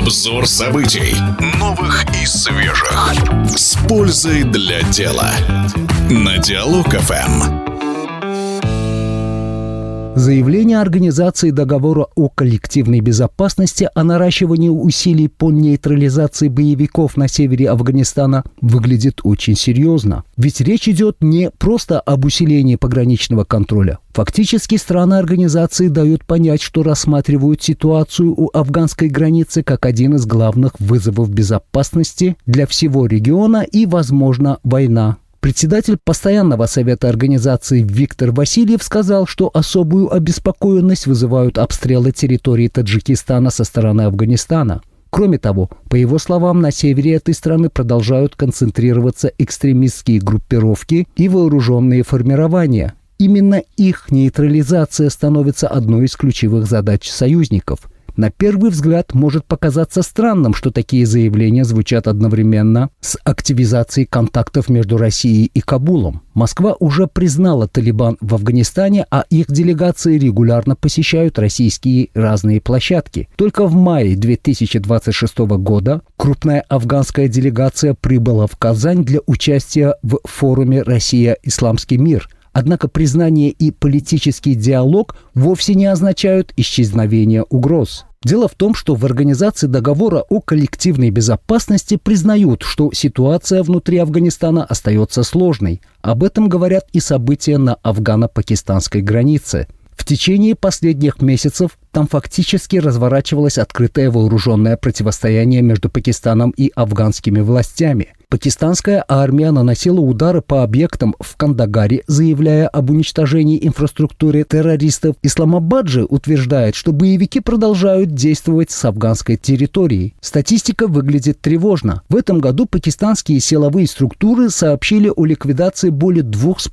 Обзор событий, новых и свежих, с пользой для дела. На Диалог ФМ. Заявление Организации договора о коллективной безопасности о наращивании усилий по нейтрализации боевиков на севере Афганистана выглядит очень серьезно. Ведь речь идет не просто об усилении пограничного контроля. Фактически страны организации дают понять, что рассматривают ситуацию у афганской границы как один из главных вызовов безопасности для всего региона и, возможно, война. Председатель постоянного совета организации Виктор Васильев сказал, что особую обеспокоенность вызывают обстрелы территории Таджикистана со стороны Афганистана. Кроме того, по его словам, на севере этой страны продолжают концентрироваться экстремистские группировки и вооруженные формирования. Именно их нейтрализация становится одной из ключевых задач союзников. На первый взгляд может показаться странным, что такие заявления звучат одновременно с активизацией контактов между Россией и Кабулом. Москва уже признала Талибан в Афганистане, а их делегации регулярно посещают российские разные площадки. Только в мае 2026 года крупная афганская делегация прибыла в Казань для участия в форуме «Россия. Исламский мир». Однако признание и политический диалог вовсе не означают исчезновение угроз. Дело в том, что в Организации договора о коллективной безопасности признают, что ситуация внутри Афганистана остается сложной. Об этом говорят и события на афгано-пакистанской границе. В течение последних месяцев там фактически разворачивалось открытое вооруженное противостояние между Пакистаном и афганскими властями. Пакистанская армия наносила удары по объектам в Кандагаре, заявляя об уничтожении инфраструктуры террористов. Исламабад же утверждает, что боевики продолжают действовать с афганской территорией. Статистика выглядит тревожно. В этом году пакистанские силовые структуры сообщили о ликвидации более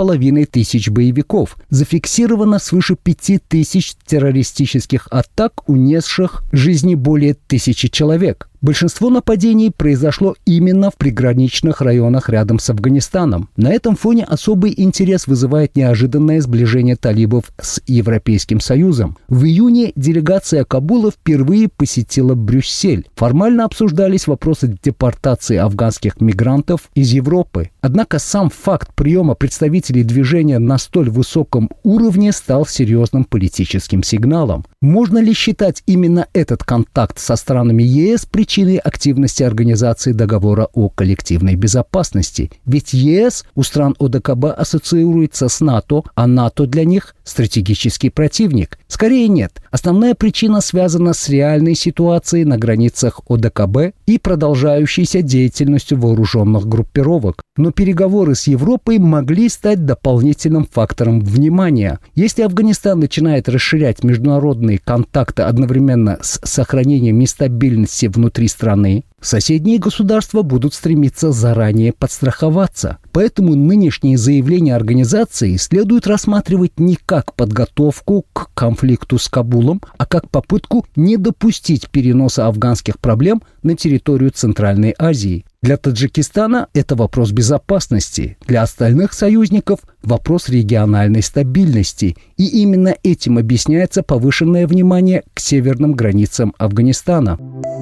2500 боевиков. Зафиксировано свыше 5000 террористических атак, унесших жизни более 1000 человек. Большинство нападений произошло именно в приграничных районах рядом с Афганистаном. На этом фоне особый интерес вызывает неожиданное сближение талибов с Европейским Союзом. В июне делегация Кабула впервые посетила Брюссель. Формально обсуждались вопросы депортации афганских мигрантов из Европы. Однако сам факт приема представителей движения на столь высоком уровне стал серьезным политическим сигналом. Можно ли считать именно этот контакт со странами ЕС причиной активности Организации договора о коллективной безопасности? Ведь ЕС у стран ОДКБ ассоциируется с НАТО, а НАТО для них стратегический противник. Скорее нет. Основная причина связана с реальной ситуацией на границах ОДКБ и продолжающейся деятельностью вооруженных группировок. Но переговоры с Европой могли стать дополнительным фактором внимания. Если Афганистан начинает расширять международные контакты одновременно с сохранением нестабильности внутри страны, соседние государства будут стремиться заранее подстраховаться. Поэтому нынешние заявления организации следует рассматривать не как подготовку к конфликту с Кабулом, а как попытку не допустить переноса афганских проблем на территорию Центральной Азии. Для Таджикистана это вопрос безопасности, для остальных союзников – вопрос региональной стабильности. И именно этим объясняется повышенное внимание к северным границам Афганистана.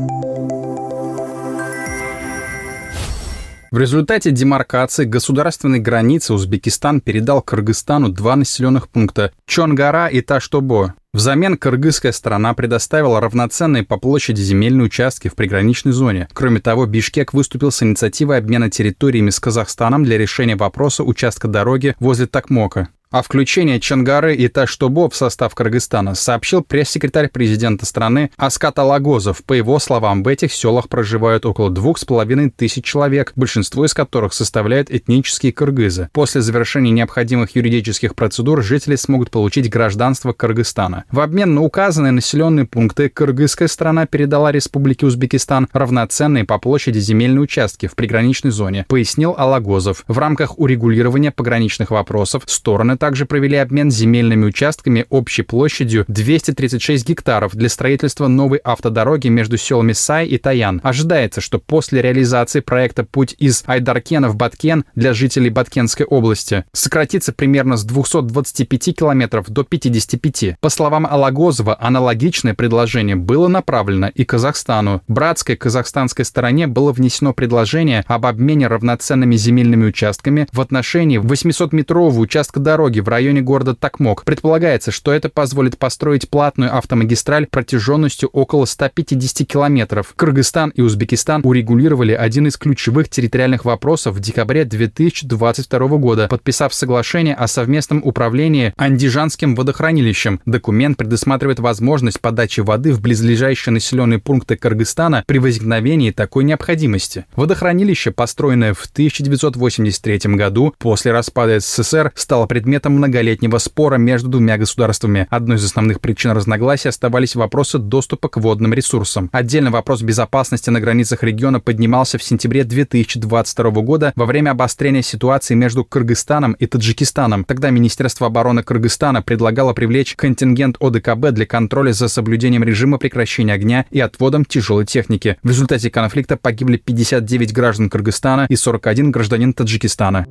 В результате демаркации государственной границы Узбекистан передал Кыргызстану 2 населенных пункта – Чонгара и Таштобо. Взамен кыргызская сторона предоставила равноценные по площади земельные участки в приграничной зоне. Кроме того, Бишкек выступил с инициативой обмена территориями с Казахстаном для решения вопроса участка дороги возле Токмока. О включении Чонгары и Таштобо в состав Кыргызстана сообщил пресс-секретарь президента страны Аскат Алагозов. По его словам, в этих селах проживают около 2500 человек, большинство из которых составляют этнические кыргызы. После завершения необходимых юридических процедур жители смогут получить гражданство Кыргызстана. В обмен на указанные населенные пункты кыргызская сторона передала Республике Узбекистан равноценные по площади земельные участки в приграничной зоне, пояснил Алагозов. В рамках урегулирования пограничных вопросов стороны также провели обмен земельными участками общей площадью 236 гектаров для строительства новой автодороги между селами Сай и Таян. Ожидается, что после реализации проекта путь из Айдаркена в Баткен для жителей Баткенской области сократится примерно с 225 километров до 55. По словам Алагозова, аналогичное предложение было направлено и Казахстану. Братской казахстанской стороне было внесено предложение об обмене равноценными земельными участками в отношении 800-метрового участка дороги в районе города Токмок. Предполагается, что это позволит построить платную автомагистраль протяженностью около 150 километров. Кыргызстан и Узбекистан урегулировали один из ключевых территориальных вопросов в декабре 2022 года, подписав соглашение о совместном управлении Андижанским водохранилищем. Документ предусматривает возможность подачи воды в близлежащие населенные пункты Кыргызстана при возникновении такой необходимости. Водохранилище, построенное в 1983 году после распада СССР, стало предметом многолетнего спора между двумя государствами. Одной из основных причин разногласий оставались вопросы доступа к водным ресурсам. Отдельно вопрос безопасности на границах региона поднимался в сентябре 2022 года во время обострения ситуации между Кыргызстаном и Таджикистаном. Тогда Министерство обороны Кыргызстана предлагало привлечь контингент ОДКБ для контроля за соблюдением режима прекращения огня и отводом тяжелой техники. В результате конфликта погибли 59 граждан Кыргызстана и 41 гражданин Таджикистана.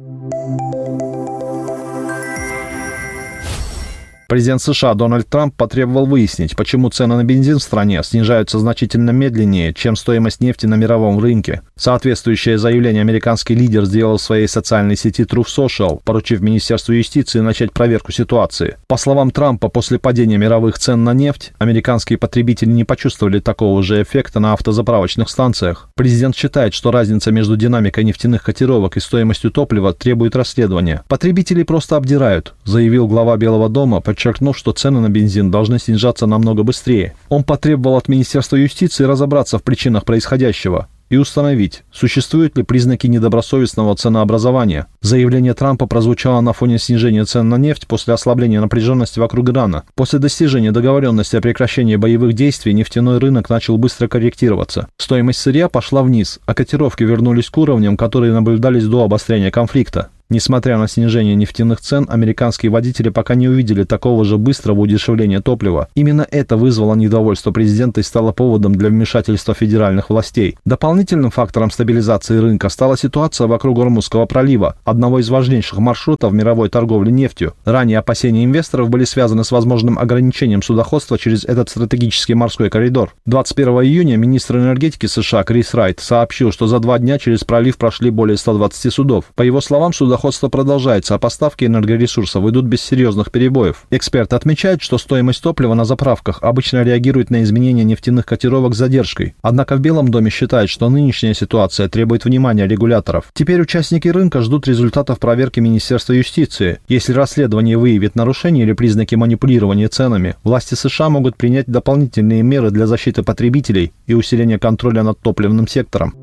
Президент США Дональд Трамп потребовал выяснить, почему цены на бензин в стране снижаются значительно медленнее, чем стоимость нефти на мировом рынке. Соответствующее заявление американский лидер сделал в своей социальной сети Truth Social, поручив Министерству юстиции начать проверку ситуации. По словам Трампа, после падения мировых цен на нефть, американские потребители не почувствовали такого же эффекта на автозаправочных станциях. Президент считает, что разница между динамикой нефтяных котировок и стоимостью топлива требует расследования. «Потребители просто обдирают», заявил глава Белого дома, подчеркнув, что цены на бензин должны снижаться намного быстрее. Он потребовал от Министерства юстиции разобраться в причинах происходящего и установить, существуют ли признаки недобросовестного ценообразования. Заявление Трампа прозвучало на фоне снижения цен на нефть после ослабления напряженности вокруг Ирана. После достижения договоренности о прекращении боевых действий нефтяной рынок начал быстро корректироваться. Стоимость сырья пошла вниз, а котировки вернулись к уровням, которые наблюдались до обострения конфликта. Несмотря на снижение нефтяных цен, американские водители пока не увидели такого же быстрого удешевления топлива. Именно это вызвало недовольство президента и стало поводом для вмешательства федеральных властей. Дополнительным фактором стабилизации рынка стала ситуация вокруг Ормузского пролива, одного из важнейших маршрутов мировой торговли нефтью. Ранее опасения инвесторов были связаны с возможным ограничением судоходства через этот стратегический морской коридор. 21 июня министр энергетики США Крис Райт сообщил, что за 2 дня через пролив прошли более 120 судов. По его словам, судоходство продолжается, а поставки энергоресурсов идут без серьезных перебоев. Эксперты отмечают, что стоимость топлива на заправках обычно реагирует на изменения нефтяных котировок с задержкой. Однако в Белом доме считают, что нынешняя ситуация требует внимания регуляторов. Теперь участники рынка ждут результатов проверки Министерства юстиции. Если расследование выявит нарушения или признаки манипулирования ценами, власти США могут принять дополнительные меры для защиты потребителей и усиления контроля над топливным сектором.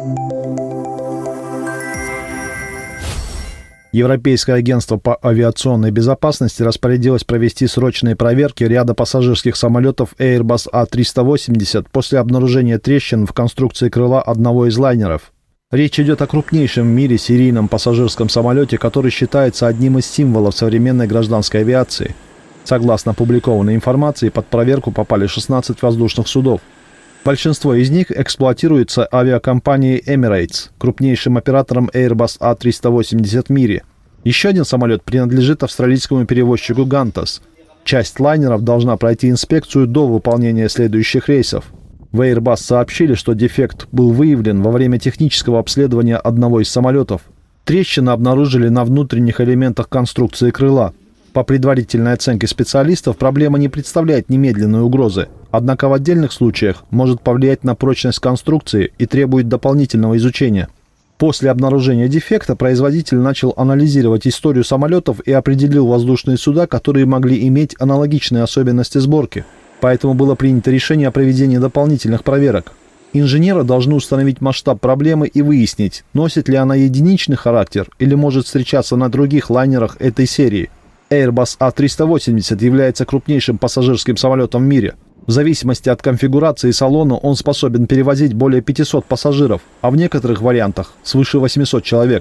Европейское агентство по авиационной безопасности распорядилось провести срочные проверки ряда пассажирских самолетов Airbus A380 после обнаружения трещин в конструкции крыла одного из лайнеров. Речь идет о крупнейшем в мире серийном пассажирском самолете, который считается одним из символов современной гражданской авиации. Согласно опубликованной информации, под проверку попали 16 воздушных судов. Большинство из них эксплуатируется авиакомпанией Emirates, крупнейшим оператором Airbus A380 в мире. Еще один самолет принадлежит австралийскому перевозчику Qantas. Часть лайнеров должна пройти инспекцию до выполнения следующих рейсов. В Airbus сообщили, что дефект был выявлен во время технического обследования одного из самолетов. Трещины обнаружили на внутренних элементах конструкции крыла. По предварительной оценке специалистов, проблема не представляет немедленной угрозы, однако в отдельных случаях может повлиять на прочность конструкции и требует дополнительного изучения. После обнаружения дефекта производитель начал анализировать историю самолетов и определил воздушные суда, которые могли иметь аналогичные особенности сборки. Поэтому было принято решение о проведении дополнительных проверок. Инженеры должны установить масштаб проблемы и выяснить, носит ли она единичный характер или может встречаться на других лайнерах этой серии. Airbus A380 является крупнейшим пассажирским самолетом в мире. В зависимости от конфигурации салона он способен перевозить более 500 пассажиров, а в некоторых вариантах свыше 800 человек.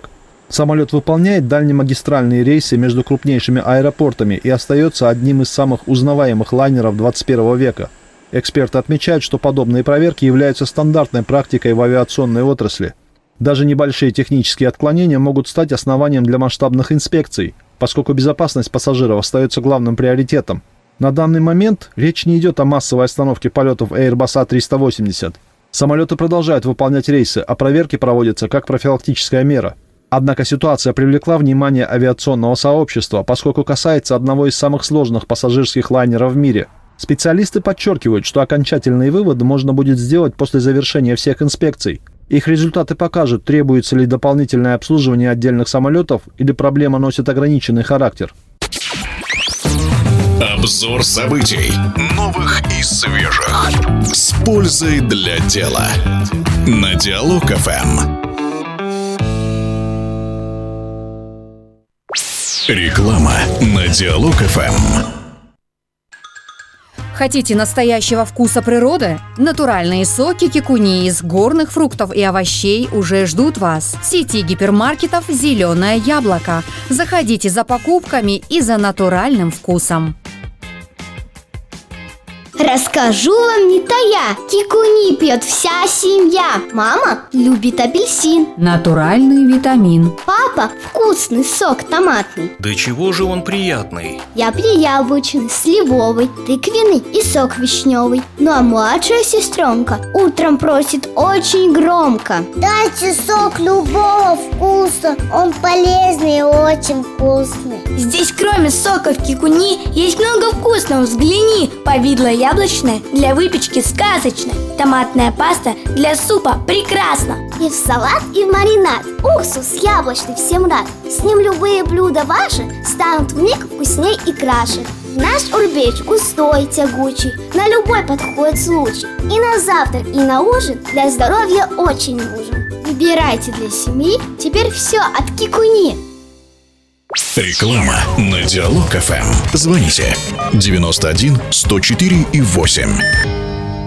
Самолет выполняет дальнемагистральные рейсы между крупнейшими аэропортами и остается одним из самых узнаваемых лайнеров 21 века. Эксперты отмечают, что подобные проверки являются стандартной практикой в авиационной отрасли. Даже небольшие технические отклонения могут стать основанием для масштабных инспекций, поскольку безопасность пассажиров остается главным приоритетом. На данный момент речь не идет о массовой остановке полетов Airbus A380. Самолеты продолжают выполнять рейсы, а проверки проводятся как профилактическая мера. Однако ситуация привлекла внимание авиационного сообщества, поскольку касается одного из самых сложных пассажирских лайнеров в мире. Специалисты подчеркивают, что окончательные выводы можно будет сделать после завершения всех инспекций. Их результаты покажут, требуется ли дополнительное обслуживание отдельных самолетов или проблема носит ограниченный характер. Обзор событий. Новых и свежих. С пользой для дела. На Диалог ФМ. Реклама на Диалог ФМ. Хотите настоящего вкуса природы? Натуральные соки кикуни из горных фруктов и овощей уже ждут вас. В сети гипермаркетов «Зеленое яблоко». Заходите за покупками и за натуральным вкусом. Расскажу вам не тая, кикуни пьет вся семья. Мама любит апельсин. Натуральный витамин. Папа вкусный сок томатный. Да чего же он приятный? Я пью яблочный, сливовый, тыквенный и сок вишневый. Ну а младшая сестренка утром просит очень громко: дайте сок любого вкуса, он полезный и очень вкусный. Здесь кроме соков кикуни есть много вкусного, взгляни. Повидло яблочное для выпечки сказочно. Томатная паста для супа прекрасно. И в салат, и в маринад. Уксус яблочный всем рад. С ним любые блюда ваши станут вмиг вкусней и краше. Наш урбеч густой, тягучий, на любой подходит случай. И на завтрак, и на ужин для здоровья очень нужен. Выбирайте для семьи теперь все от кикуни. Реклама на Диалог ФМ. Звоните 91 104 и 8.